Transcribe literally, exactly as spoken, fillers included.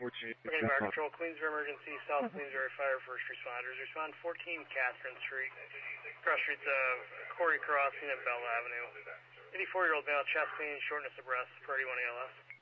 Brigade Fire Control, Queensboro Emergency, South Queensboro Fire First Responders. Respond fourteen Catherine Street, cross streets of Corey Crossing and Bell Avenue. eighty-four-year-old male, chest pain, shortness of breath, thirty-one A L S.